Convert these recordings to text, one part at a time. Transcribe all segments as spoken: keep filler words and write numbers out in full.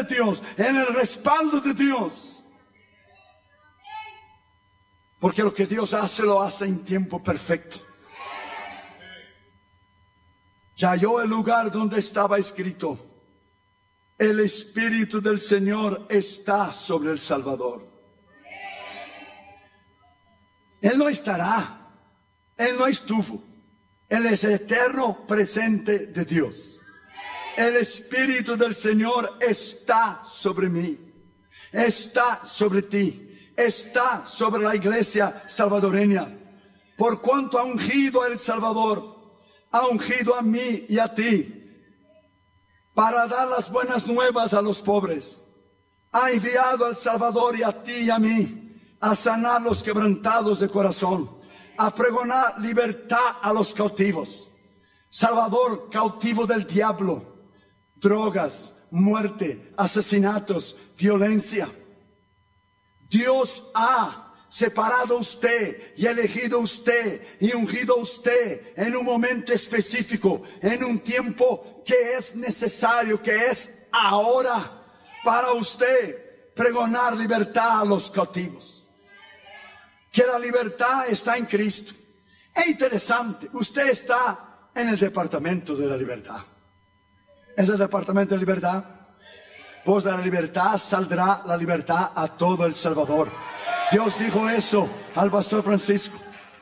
Dios, en el respaldo de Dios. Porque lo que Dios hace, lo hace en tiempo perfecto. Ya halló el lugar donde estaba escrito: el Espíritu del Señor está sobre el Salvador. Él no estará, Él no estuvo. Él es el eterno presente de Dios. El Espíritu del Señor está sobre mí, está sobre ti, está sobre la iglesia salvadoreña. Por cuanto ha ungido a El Salvador, ha ungido a mí y a ti para dar las buenas nuevas a los pobres. Ha enviado al Salvador y a ti y a mí a sanar los quebrantados de corazón, a pregonar libertad a los cautivos. Salvador, cautivo del diablo, drogas, muerte, asesinatos, violencia. Dios ha separado a usted y elegido a usted y ungido a usted en un momento específico, en un tiempo que es necesario, que es ahora, para usted pregonar libertad a los cautivos. Que la libertad está en Cristo. Es interesante, usted está en el departamento de la libertad. ¿Es el departamento de libertad? Pues de la libertad saldrá la libertad a todo El Salvador. Dios dijo eso al pastor Francisco.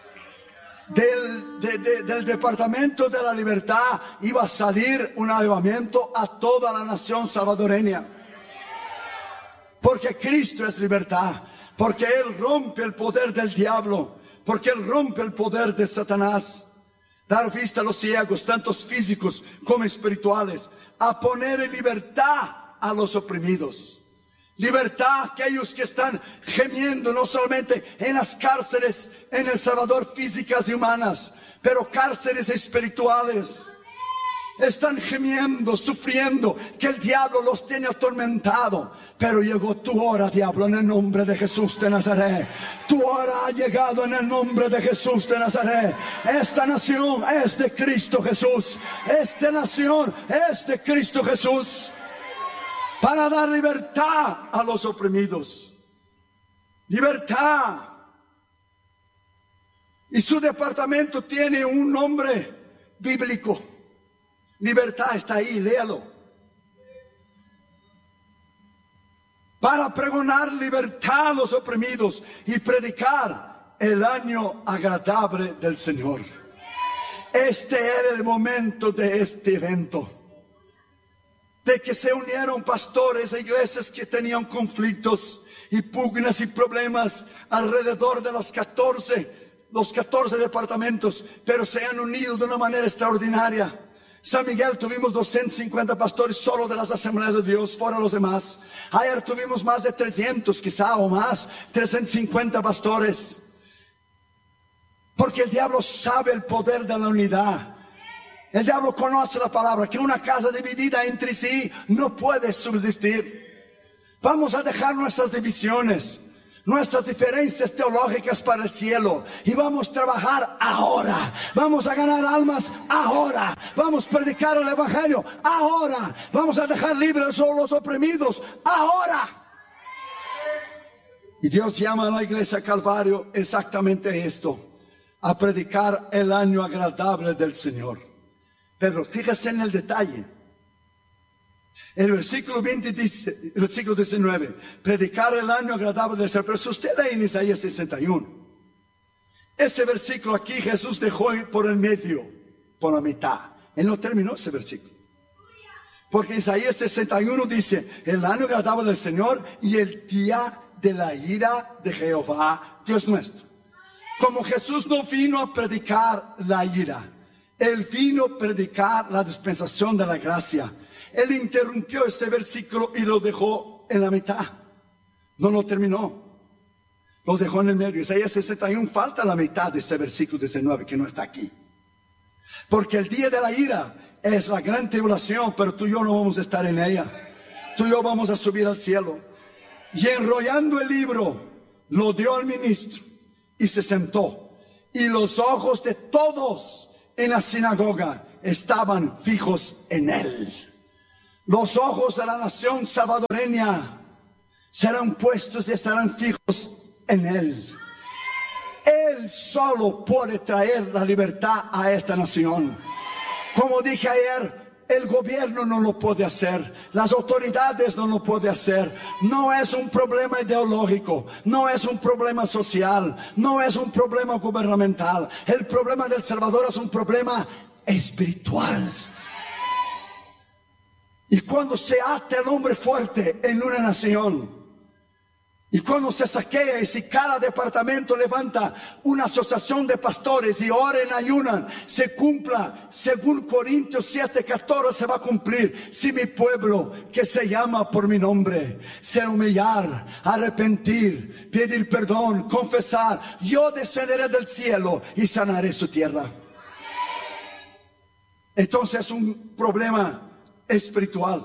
Del, de, de, del departamento de la libertad iba a salir un avivamiento a toda la nación salvadoreña. Porque Cristo es libertad. Porque Él rompe el poder del diablo. Porque Él rompe el poder de Satanás. Dar vista a los ciegos, tanto físicos como espirituales. A poner en libertad a los oprimidos. Libertad a aquellos que están gemiendo no solamente en las cárceles en El Salvador, físicas y humanas, pero cárceles espirituales. Están gemiendo, sufriendo, que el diablo los tiene atormentado. Pero llegó tu hora, diablo, en el nombre de Jesús de Nazaret. Tu hora ha llegado en el nombre de Jesús de Nazaret. Esta nación es de Cristo Jesús. Esta nación es de Cristo Jesús. Para dar libertad a los oprimidos. Libertad. Y su departamento tiene un nombre bíblico. Libertad está ahí, léalo. Para pregonar libertad a los oprimidos y predicar el año agradable del Señor. Este era el momento de este evento. De que se unieron pastores e iglesias que tenían conflictos y pugnas y problemas alrededor de los catorce, los catorce departamentos, pero se han unido de una manera extraordinaria. San Miguel tuvimos doscientos cincuenta pastores solo de las Asambleas de Dios, fuera los demás. Ayer tuvimos más de trescientos quizá o más, trescientos cincuenta pastores. Porque el diablo sabe el poder de la unidad. El diablo conoce la palabra, que una casa dividida entre sí no puede subsistir. Vamos a dejar nuestras divisiones, nuestras diferencias teológicas para el cielo, y vamos a trabajar ahora. Vamos a ganar almas ahora. Vamos a predicar el evangelio ahora. Vamos a dejar libres a los oprimidos ahora. Y Dios llama a la iglesia Calvario exactamente esto: a predicar el año agradable del Señor. Pero fíjese en el detalle. El versículo veinte dice, el versículo diecinueve, predicar el año agradable del Señor. Pero si usted lee en Isaías sesenta y uno, ese versículo aquí Jesús dejó por el medio, por la mitad. Él no terminó ese versículo. Porque Isaías sesenta y uno dice, el año agradable del Señor y el día de la ira de Jehová, Dios nuestro. Como Jesús no vino a predicar la ira, Él vino a predicar la dispensación de la gracia. Él interrumpió este versículo y lo dejó en la mitad. No lo terminó. Lo dejó en el medio. Isaías sesenta y uno falta la mitad de este versículo diecinueve que no está aquí. Porque el día de la ira es la gran tribulación, pero tú y yo no vamos a estar en ella. Tú y yo vamos a subir al cielo. Y enrollando el libro, lo dio al ministro y se sentó. Y los ojos de todos en la sinagoga estaban fijos en él. Los ojos de la nación salvadoreña serán puestos y estarán fijos en Él. Él solo puede traer la libertad a esta nación. Como dije ayer, el gobierno no lo puede hacer, las autoridades no lo pueden hacer. No es un problema ideológico, no es un problema social, no es un problema gubernamental. El problema del Salvador es un problema espiritual. Y cuando se ata el hombre fuerte en una nación, y cuando se saquea, y si cada departamento levanta una asociación de pastores y oren, ayunan, se cumpla, según Corintios siete, catorce, se va a cumplir. Si mi pueblo, que se llama por mi nombre, se humillar, arrepentir, pedir perdón, confesar, yo descenderé del cielo y sanaré su tierra. Entonces es un problema espiritual.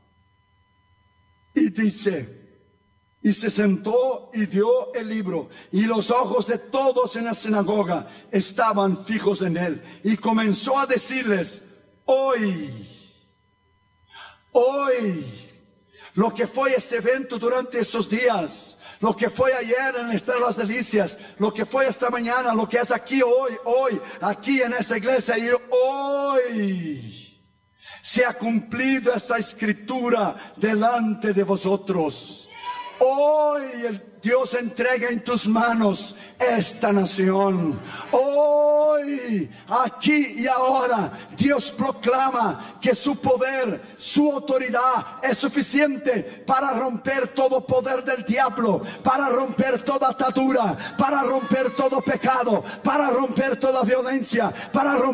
Y dice: y se sentó y dio el libro, y los ojos de todos en la sinagoga estaban fijos en él. Y comenzó a decirles: hoy, hoy, lo que fue este evento durante estos días, lo que fue ayer en el Estado de las Delicias, lo que fue esta mañana, lo que es aquí hoy, hoy, aquí en esta iglesia, y hoy se ha cumplido esta escritura delante de vosotros. Hoy el Dios entrega en tus manos esta nación. Hoy, aquí y ahora, Dios proclama que su poder, su autoridad es suficiente para romper todo poder del diablo, para romper toda atadura, para romper todo pecado, para romper toda violencia, para romper